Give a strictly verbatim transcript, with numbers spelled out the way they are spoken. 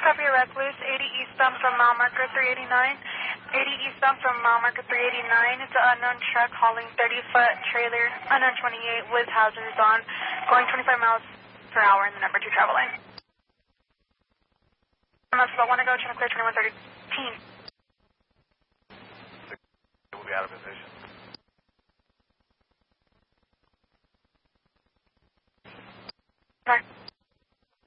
Copy a recluse, eighty eastbound from mile marker three eighty-nine. eighty eastbound from mile marker three eighty-nine. It's an unknown truck hauling thirty foot trailer, unknown twenty-eight with hazards on, going twenty-five miles per hour in the number two travel lane. That's about one to go, trying to clear twenty-one thirteen. We'll be out of position.